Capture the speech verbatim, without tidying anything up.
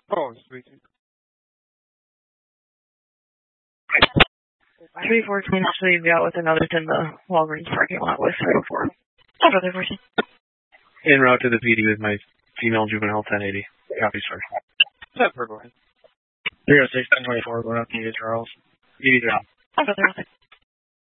Oh, sweet. three fourteen, actually, you got with another in the Walgreens parking lot with three oh four. How's other person? En route to the P D with my female juvenile ten eighty. Copy, sir. That's per go ahead. three oh six, ten twenty-four, going up to you, Charles. P D down. How's other person?